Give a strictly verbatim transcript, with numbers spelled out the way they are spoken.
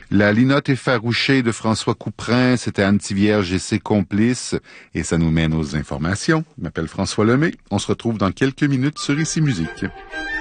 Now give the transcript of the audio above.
La linotte effarouchée de François Couperin, c'était Anne Tivierge et ses complices. Et ça nous mène aux informations. Je m'appelle François Lemay. On se retrouve dans quelques minutes sur Ici Musique.